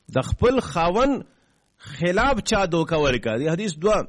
د خپل خاون خلاف چا دوکه ورکا. دی حدیث دوا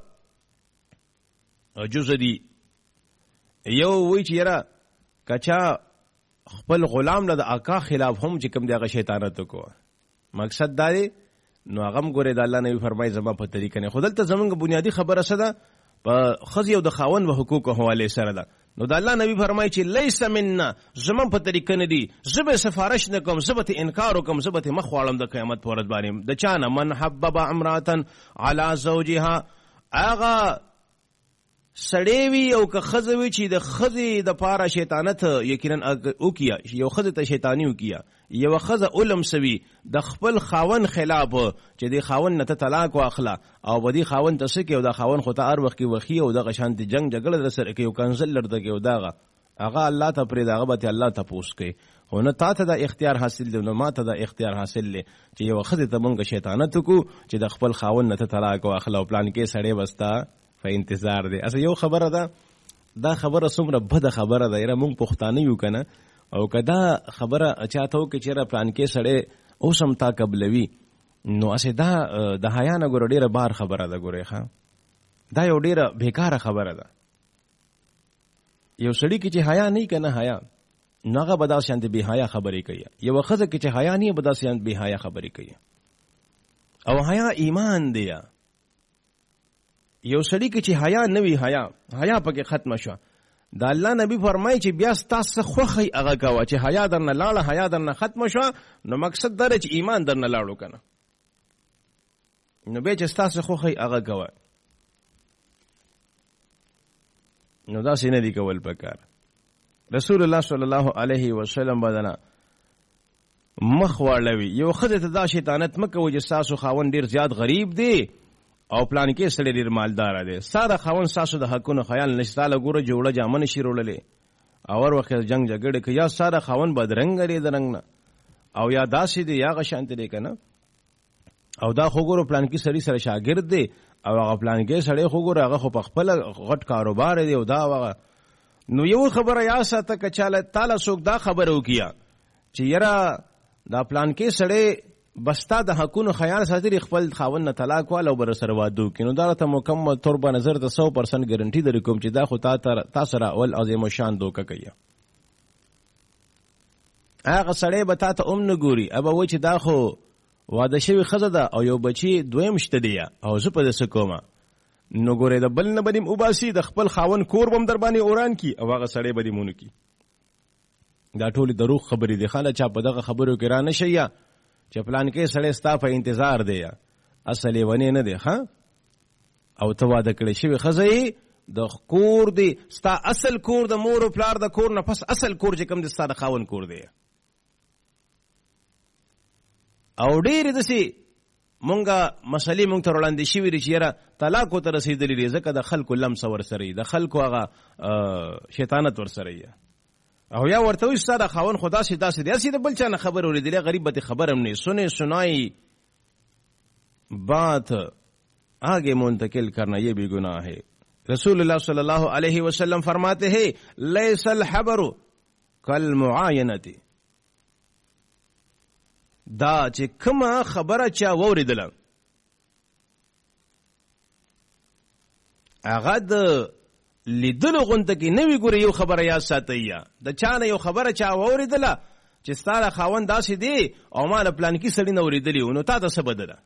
جزء دی. یو وی چې یاره کچا خپل غلام له د آقا خلاف هم چې کوم دی هغه شیطانت وکړه، مقصد دا دی نو هغه هم ګورې د الله نبی فرمایي زما په طریقه نه. خو دلته زمونږ بنیادي خبره څه ده په ښځې او د خاوند په حقوقو حوالې سره ده. نو د الله نبی فرمایي چې لیس منا، زما په طریقه نه دي، زه به سفارش نه کوم، زه به انکار وکړم، زه به مخ واړم د قیامت په ورځ باندې. د چا نه؟ من حبب امرأة علی زوجها، هغه سړی وي او که ښځه وي چې د ښځې دپاره شیطانت یقینا وکړه، یو ښځې ته شیطاني وکړه، یوه ښځه علم سوي د خپل خاوند خلاف چې د خاوند نه ته طلاق واخله او به دې خاوند ته څه کوي او دا خاوند خو ته هر وخت کې وخي او دغه شانتې جنګ جګړه در سره کوي او کنزل درته کوي او دغه هغه الله ته پرېږده، هغه به تې الله تپوس کوي. خو نه تا ته دا اختیار حاصل دی نه ما ته دا اختیار حاصل دی چې یوه ښځې ته مونږ شیطانت وکړو چې د خپل خاوند نه ته طلاق واخله او پلان کې سړی به ستا په انتظار دی. اصل یو خبره ده، دا خبره څومره بده خبره ده، یاره مونږ پښتانه یو که نه، او که دا خبره چاته وکړي چې یاره پلان کې سړی اوس هم تا قبلوي، نو اسې دا د حیا نه ګوره ډېره بار خبره ده. ګورې ښه دا یو ډېره بیکاره خبره ده. یو سړي کې چې حیا نه وي که نه حیا، نو هغه به داسې شانتې بې حیا خبرې کوي. یوه ښځه کې چې حیا نه وي به داسې شانتې بې حیا خبرې کوي. او حیا ایمان دی. یو سړي کې چې حیا نه وي، حیا پکې ختمه شوه. د الله نبی فرمایي چې بیا ستاسو خوښی هغه کوه چې حیا درنه لاړه، حیا درنه ختمه شوه، نو مقصد دا چې ایمان درنه لاړو که نه، نو بیا چې ستاسو خوښی هغه کوه. نو داسې نه دي کول پکار. رسول الله صلی الله علیه وسلم بدنه مخ واړوي. یو ښځې ته دا شیطانت مه کوئ چې ستاسو خاوند ډېر زیات غریب دی او پلان کې سړی ډېر مالدار دی، ستا د خاوند ستاسو د حقونو خیال نشي، ستا له ګوره جوړه جامه نشي وړلی او هر وخت جنګ جګړې کوي، یا ستا د خاوند بدرنګه دی د رنګ نه، او یا داسې دی یا هغه شانتې دی که نه، او دا خو ګوره پلان کې سړي سره شاګرد دی او هغه پلان کې سړی خو ګوره هغه خو په خپله غټ کاروبار دی او دا هغه. نو یو خبره یا ساته که چاله تاله څوک دا خبره وکړه چې یاره دا پلان کې سړی بستا د حقونو خیال ساتي، خپل خاوند نه طلاق واله او بر سره واده وکړي، نو دا ته مکمل طور په نظر د 100% ګارنټي در کوم چې دا خو تا سره اول عظیم شان دوکه کوي. هغه سړی به تا ته نه ګوري، ابه وایي چې دا خو واده شوې ښځه ده او یو بچي دویم شته دی او زه په دې څه کومه، نو ګورې د بل نه به دې وباسي، د خپل خاوند کور به هم در باندې اوران کي او هغه سړی به دې مونه کي. دا ټولې دروغ خبرې دي. خاله چا په دغه خبرو کې را نه شي یا چې پلان کې سړی ستا په انتظار دی، اصل یې ونې نه دی ښه، او ته واده کړی شوې ښځه یې د کور دی، ستا اصل کور د مور و پلار د کور نه پس اصل کور چې کوم دی ستا د خاوند کور دی. او ډېرې داسې مونږه مسلې مونږ ته وړاندې شوي دي چې یاره طلاقو ته رسېدلي دي ځکه د خلکو لمسه ورسره وي، د خلکو هغه شیطانت ورسره وي، او یا ورته وایي ستا د خاوند خو داسې دی، هسې د بل چا نه خبر اورېدلې، غریب به تې خبر هم نه سنے سنائی بات آگے منتقل کرنا یہ بھی گناہ ہے. رسول اللہ صلی اللہ علیہ وسلم فرماتے ہیں لیس الحبر کالمعاینتی، دا چې کومه خبره چا واورېدله هغه د لیدلو غونته کې نه وي. ګورې یو خبره یاد ساتئ، یا د چا نه یو خبره چا واورېدله چې ستا د خاوند داسې دی او ما له پلانکي سړي نه اورېدلي وو، نو تا ته څه بده ده؟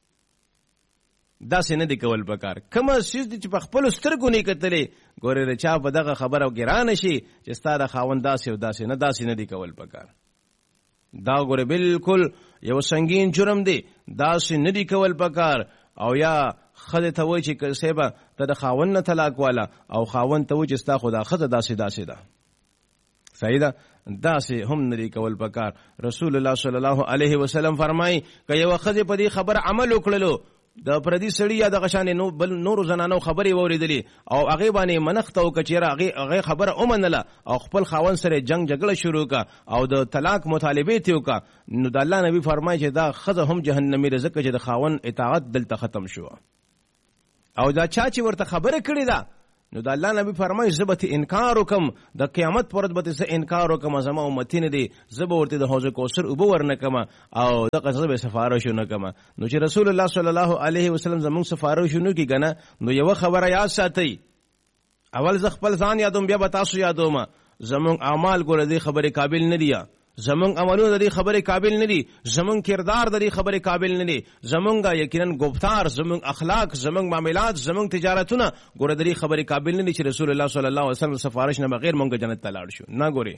داسې نه دی کول پکار. کومه څیز دی چې په خپلو سترګو نه کتلې، ګورې د چا په دغه خبره کې را نه شي چې ستا د خاوند داسې او داسې نه دی کول پکار. دا ګوره بالکل یو سنگین جرم دی، داسې نه دی کول پکار. او یا ښځې ته وایي چې صیبه ته د خاوند نه طلاق واله او خاوند ته وایي چې ستا خو دا ښځه داسې ده، صحیح ده، داسې هم نه دی کول پکار. رسول الله صلی الله علیه وسلم فرمایي که یوه ښځې په دې خبر عمل وکړلو، د پردي سړي یا دغه شانې بل نورو زنانو خبرې واورېدلې او هغې باندې منښته وکړه چې یاره هغې خبره ومنله او خپل خاوند سره جنګ جګړه شروع کړه او د طلاق مطالبې ترې وکړه، نو د الله نبي فرمایي چې دا ښځه هم جهنمي ده ځکه چې د خاوند اطاعت دلته ختم شو. او دا چا چې ورته خبره کړې ده نو د الله نبی فرمایي زه به انکار وکم د قیامت پر ورځ به زه انکار وکم زما امتی نه دي زه به ورته د حوض کوثر اوبه ورنکم او دغه زه به سفارش ونکم. نو چې رسول الله صلی الله علیه وسلم زموږ سفارش ونکي کنه نو یو خبره یاد ساتئ، اول زه خپل ځان یادوم بیا به تاسو یادوم. زموږ اعمال ګوره دې خبرې قابل نه دي، زمونږ عملونه د دې خبرې قابل نه دي، زمونږ کردار د دې خبرې قابل نه دي، زمونږ یقینا گفتار، زمونږ اخلاق، زمونږ معاملات، زمونږ تجارتونه ګوره د دې خبرې قابل نه دي چې رسول الله صلی الله علیه وسلم سفارش نه بغیر مونږ جنت ته لاړ شو. نه ګوري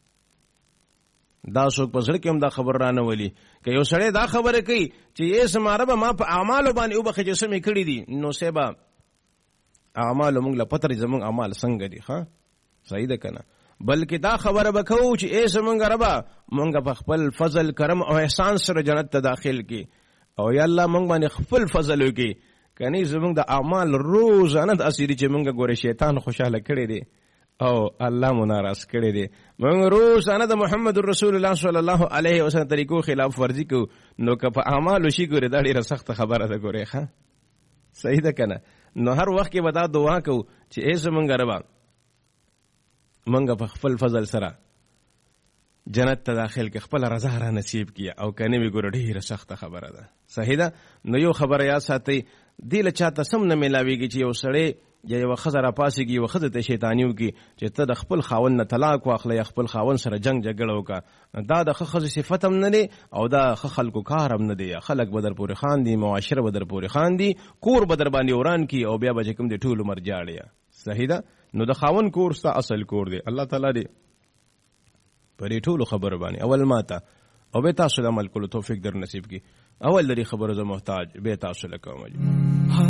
دا څوک په زړه کې هم دا خبر رانه ولي که یو سړی دا خبره کوي چې یې سماره به ما په اعمالو باندې وبخې چې څه مې کړي دي، نو سبا اعمالو مونږ له پتر زمونږ اعمال څنګه دي. ښه صحیح ده کنه؟ بلکې دا خبره وکړو چې ای زمونږ ربا مونږ په خپل فضل کرم او احسان سره جنت ته داخل کی او یا الله مونږ باندې خپل فضل وکي کني زمونږ د اعمال روزانه د اسيري چې مونږ ګوره شیطان خوشاله کړي دي او الله مناراض کړي دي، مونږ روزانه د محمد رسول الله صلی الله علیه وسلم طریقو خلاف ورزي کو نو که په اعمال شي ګوره دا ډیره سخت خبره ده ګوره. ښه صحیح ده کنه؟ نو هر وخت کې ودا دعا کو چې ای زمونږ ربا منګه په خپل فضل سره جنت ته داخل کې خپل رضا را نصیب کیا او کنه وی ګور ډیره سخت خبره ده. صحیح ده؟ نو یو خبره یا ساتي دی له چاته سم نه ملاویږي چې یو سړی یا یو خزر پاسيږي یو خزه ته شیطانیو کې چې ته د خپل خاون نه طلاق واخلې یا خپل خاون سره جنگ جګړه وکا، دا د خزه صفت هم نه دی او دا خلکو کار هم نه دی. خلک بدر پورې خان دي، معاشره بدر پورې خان دي، کور بدر باندې وران کی او بیا به کوم دی ټول عمر جاړي. صحیح ده؟ نو د خاون کور ستا اصل کور دی. الله تعالی دې پرې ټولو خبر باندې اول ماته او به تاسو عمل کولو توفیق در نصیب کی. اول لري خبره زه محتاج به تاسو لکه